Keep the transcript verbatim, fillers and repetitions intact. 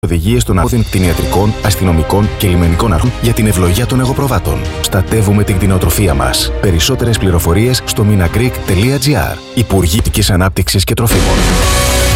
Οδηγίες των αρμόδιων κτηνιατρικών, αστυνομικών και λιμενικών αρχών για την ευλογία των εγωπροβάτων. Στατεύουμε την κτηνοτροφία μας. Περισσότερες πληροφορίες στο minagreek τελεία gr. Υπουργείο Ανάπτυξης και Τροφίμων.